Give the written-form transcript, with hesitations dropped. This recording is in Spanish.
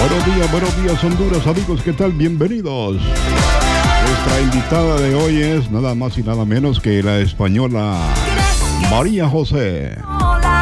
Buenos días Honduras, amigos, ¿qué tal? Bienvenidos. Nuestra invitada de hoy es nada más y nada menos que la española María José.